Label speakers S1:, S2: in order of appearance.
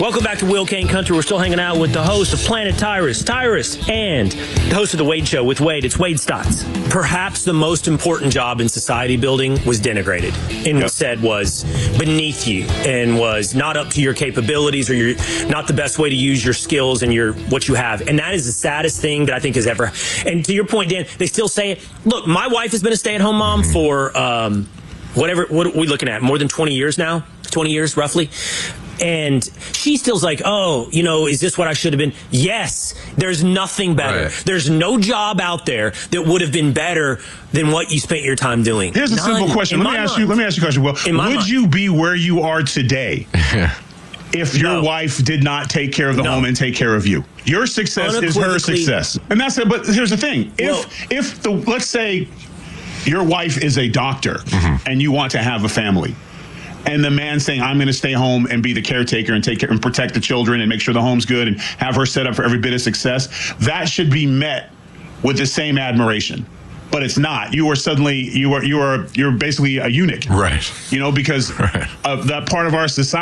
S1: Welcome back to Will Kane Country. We're still hanging out with the host of Planet Tyrus, and the host of The Wade Show with Wade. It's Wade Stotts. Perhaps the most important job in society building was denigrated and said was beneath you and was not up to your capabilities, or you're not the best way to use your skills and what you have. And that is the saddest thing that I think has ever. And to your point, Dan, they still say it. Look, my wife has been a stay-at-home mom for what are we looking at? More than 20 years now? 20 years, roughly. And she still's like, oh, is this what I should have been? Yes, there's nothing better. Right. There's no job out there that would have been better than what you spent your time doing.
S2: Here's a simple question. Let me ask you a question. Well, would you be where you are today if your wife did not take care of the home and take care of you? Your success is her success. And that's it. But here's the thing. Let's say your wife is a doctor and you want to have a family, and the man saying, I'm going to stay home and be the caretaker and take care and protect the children and make sure the home's good and have her set up for every bit of success, that should be met with the same admiration. But it's not. You're basically a eunuch.
S3: Right.
S2: Because of that part of our society.